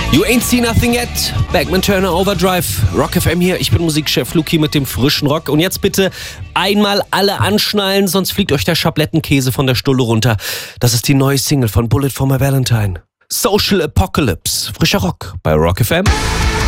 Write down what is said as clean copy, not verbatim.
You ain't seen nothing yet. Bagman Turner Overdrive. Rock FM hier. Ich bin Musikchef Luki mit dem frischen Rock. Und jetzt bitte einmal alle anschnallen, sonst fliegt euch der Schablettenkäse von der Stulle runter. Das ist die neue Single von Bullet for My Valentine. Social Apocalypse. Frischer Rock bei Rock FM.